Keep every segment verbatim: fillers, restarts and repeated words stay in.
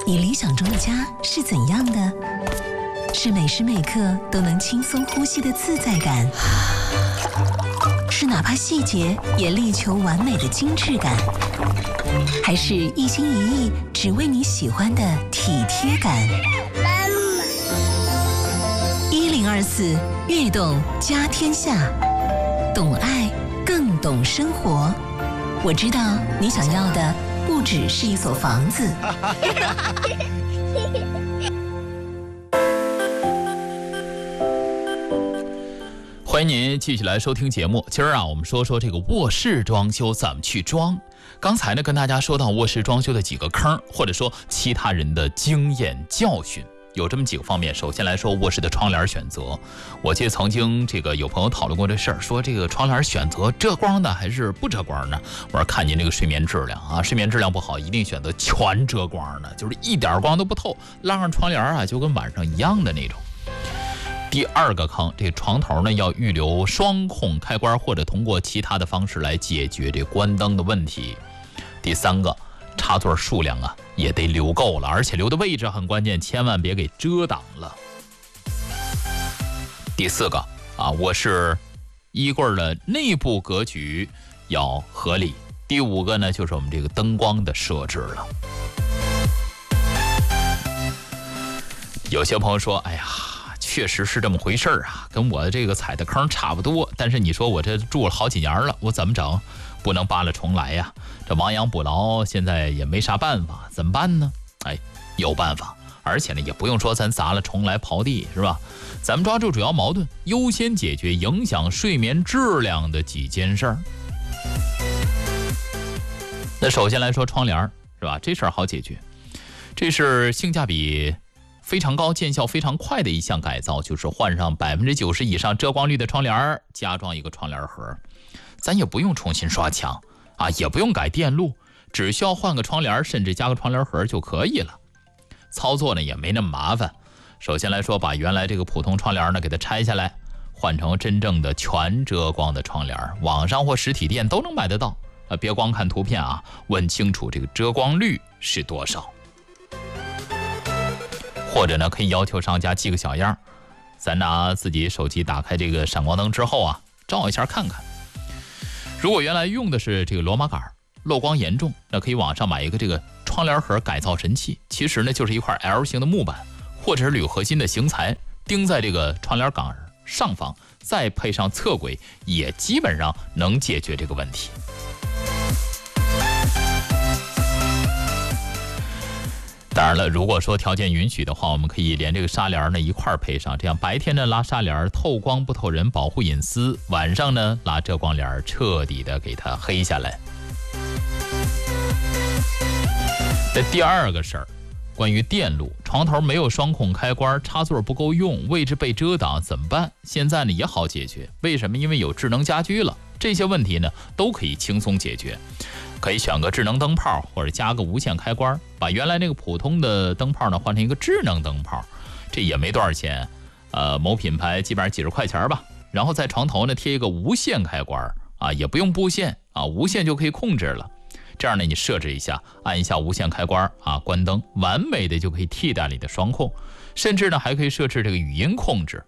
你理想中的家是怎样的？是每时每刻都能轻松呼吸的自在感，是哪怕细节也力求完美的精致感，还是一心一意只为你喜欢的体贴感？一零二四悦动家天下，懂爱更懂生活。我知道你想要的不只是一所房子。 欢迎您继续来收听节目。今儿啊，我们说说这个卧室装修怎么去装。刚才呢，跟大家说到卧室装修的几个坑，或者说其他人的经验教训，有这么几个方面。首先来说，卧室的窗帘选择。我记得曾经这个有朋友讨论过这事儿，说这个窗帘选择遮光的还是不遮光的。我说看您这个睡眠质量啊，睡眠质量不好，一定选择全遮光的，就是一点光都不透，拉上窗帘啊，就跟晚上一样的那种。第二个坑，这床头呢要预留双控开关，或者通过其他的方式来解决这关灯的问题。第三个，插座数量啊也得留够了，而且留的位置很关键，千万别给遮挡了。第四个啊，卧室衣柜的内部格局要合理。第五个呢，就是我们这个灯光的设置了。有些朋友说，哎呀，确实是这么回事啊，跟我这个踩的坑差不多。但是你说我这住了好几年了，我怎么整？不能扒了重来呀。这亡羊补牢，现在也没啥办法，怎么办呢？哎，有办法，而且呢，也不用说咱砸了重来刨地，是吧？咱们抓住主要矛盾，优先解决影响睡眠质量的几件事儿。那首先来说窗帘，是吧？这事儿好解决，这是性价比非常高、见效非常快的一项改造，就是换上百分之九十以上遮光率的窗帘，加装一个窗帘盒，咱也不用重新刷墙啊，也不用改电路，只需要换个窗帘，甚至加个窗帘盒就可以了。操作呢也没那么麻烦。首先来说，把原来这个普通窗帘呢给它拆下来，换成真正的全遮光的窗帘，网上或实体店都能买得到。呃，别光看图片啊，问清楚这个遮光率是多少。或者呢，可以要求商家寄个小样，咱拿自己手机打开这个闪光灯之后啊，照一下看看。如果原来用的是这个螺马杆，漏光严重，那可以网上买一个这个窗帘盒改造神器。其实呢，就是一块 L 型的木板或者是铝合金的型材，钉在这个窗帘杆上方，再配上侧轨，也基本上能解决这个问题。当然了，如果说条件允许的话，我们可以连这个纱帘呢一块配上，这样白天呢拉纱帘透光不透人，保护隐私；晚上呢拉遮光帘，彻底的给它黑下来。这第二个事儿，关于电路，床头没有双控开关，插座不够用，位置被遮挡怎么办？现在呢也好解决，为什么？因为有智能家居了，这些问题呢都可以轻松解决。可以选个智能灯泡，或者加个无线开关，把原来那个普通的灯泡呢换成一个智能灯泡，这也没多少钱，呃，某品牌基本上几十块钱吧。然后在床头呢贴一个无线开关啊，也不用布线啊，无线就可以控制了。这样呢，你设置一下，按一下无线开关啊，关灯，完美的就可以替代你的双控，甚至呢还可以设置这个语音控制。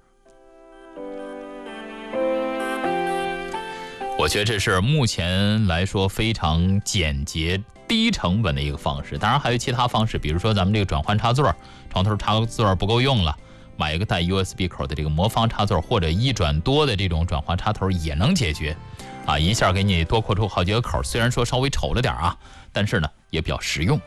我觉得这是目前来说非常简洁、低成本的一个方式。当然还有其他方式，比如说咱们这个转换插座，床头插座不够用了，买一个带 U S B 口的这个魔方插座，或者一转多的这种转换插头也能解决。啊，一下给你多扩出好几个口，虽然说稍微丑了点啊，但是呢也比较实用。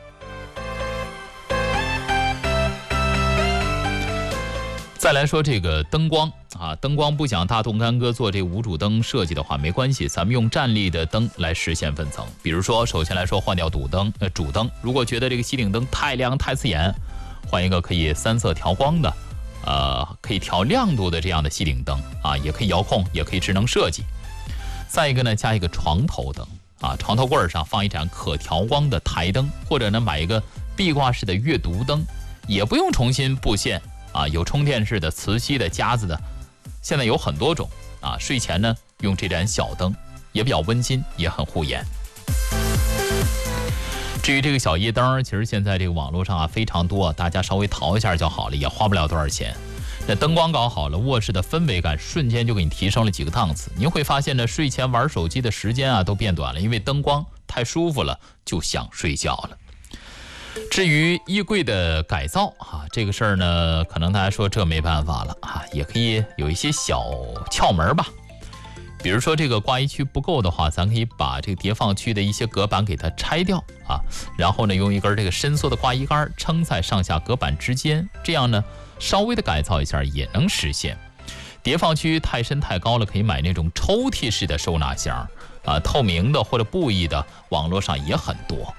再来说这个灯光啊，灯光不讲大动干戈做这无主灯设计的话没关系，咱们用站立的灯来实现分层。比如说，首先来说换掉主灯，呃主灯，如果觉得这个吸顶灯太亮太刺眼，换一个可以三色调光的，呃，可以调亮度的这样的吸顶灯啊，也可以遥控，也可以智能设计。再一个呢，加一个床头灯啊，床头柜上放一盏可调光的台灯，或者呢买一个壁挂式的阅读灯，也不用重新布线。啊，有充电式的、磁吸的、夹子的，现在有很多种啊。睡前呢，用这盏小灯，也比较温馨，也很护眼。 至于这个小夜灯，其实现在这个网络上啊非常多，大家稍微淘一下就好了，也花不了多少钱。那灯光搞好了，卧室的氛围感瞬间就给你提升了几个档次。您会发现呢，睡前玩手机的时间啊都变短了，因为灯光太舒服了，就想睡觉了。至于衣柜的改造啊，这个事儿呢，可能大家说这没办法了啊，也可以有一些小窍门吧。比如说这个挂衣区不够的话，咱可以把这个叠放区的一些隔板给它拆掉啊，然后呢用一根这个伸缩的挂衣杆撑在上下隔板之间，这样呢稍微的改造一下也能实现。叠放区太深太高了，可以买那种抽屉式的收纳箱啊，透明的或者布艺的，网络上也很多。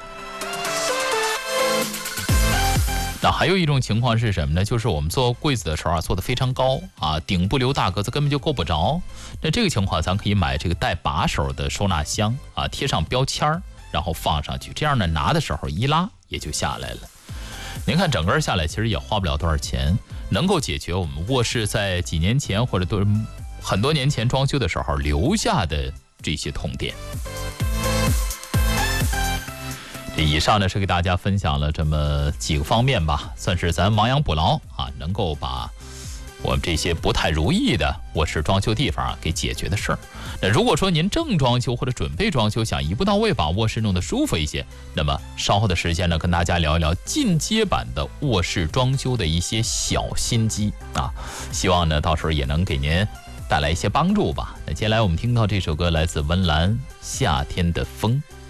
那还有一种情况是什么呢？就是我们做柜子的时候啊，做得非常高啊，顶部留大格子根本就够不着。那这个情况，咱可以买这个带把手的收纳箱啊，贴上标签儿，然后放上去，这样呢，拿的时候一拉也就下来了。您看，整个下来其实也花不了多少钱，能够解决我们卧室在几年前或者都很多年前装修的时候留下的这些痛点。这以上呢是给大家分享了这么几个方面吧，算是咱亡羊补牢啊，能够把我们这些不太如意的卧室装修地方啊给解决的事儿。那如果说您正装修或者准备装修，想一步到位把卧室弄得舒服一些，那么稍后的时间呢，跟大家聊一聊进阶版的卧室装修的一些小心机啊，希望呢到时候也能给您带来一些帮助吧。那接下来我们听到这首歌来自温岚《夏天的风》。